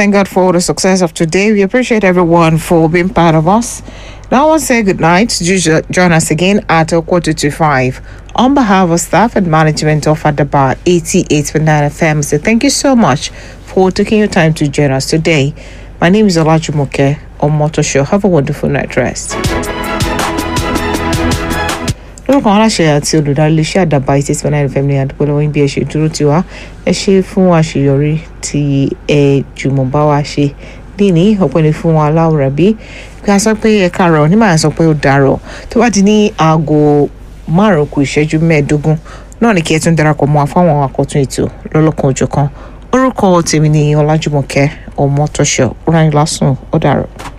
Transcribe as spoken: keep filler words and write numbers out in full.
thank God for the success of today. We appreciate everyone for being part of us. Now I want to say good night. Do jo- join us again at a quarter to five. On behalf of staff and management of Adabar eighty-eight point nine F M, so thank you so much for taking your time to join us today. My name is Olajumoke Omotosho. Have a wonderful night rest. lórúkọ àwọn aláṣẹ àti olùdarí iléeṣẹ́ àdàbà eighty-eight point nine F M ní àdúgbò lọ́wọ́ bí ẹ ṣe dúró tiwa ẹ ṣe fún àṣeyọrí tí ẹ jùmọ̀ bá wa ṣe ní ọ̀pẹ́ ni fún wa láwùrà bí kí a sọ pé ẹ káàárọ̀ ní màá sọ pé ó dàárọ̀ tó bá di ní aago márùn-ún kù ìṣẹ́jú mẹ́ẹ̀ẹ́dógún náà ni kí ẹ tún darapọ̀ mọ́ àfáwọn àkọ́tún ètò lọ́lọ́kan òjọ̀kan orúkọ tèmi ni Ọlájúmọ̀kẹ́ Ọmọtọ́ṣọ̀ ráyìn lásùn ó dàárọ̀.